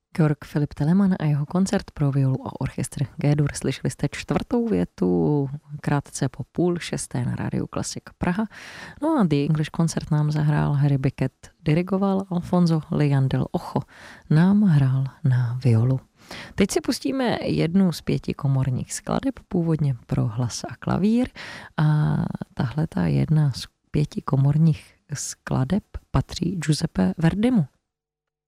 Georg Philipp Telemann a jeho koncert pro violu a orchestr G-dur. Slyšeli jste čtvrtou větu krátce po 5:30 na Rádiu Klasik Praha. No a The English Concert nám zahrál Harry Beckett, dirigoval Alfonso León del Ojo, nám hrál na violu. Teď si pustíme jednu z 5 komorních skladeb, původně pro hlas a klavír, a tahle ta jedna z 5 komorních skladeb patří Giuseppe Verdimu.